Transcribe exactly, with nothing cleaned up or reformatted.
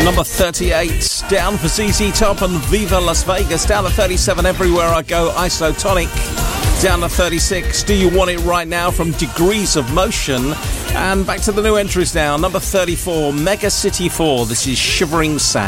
Number thirty-eight, down for Z Z Top and Viva Las Vegas. Down to thirty-seven, Everywhere I Go, Isotonic. Down to thirty-six, Do You Want It Right Now from Degrees of Motion. And back to the new entries now. Number thirty-four, Mega City four. This is Shivering Sand.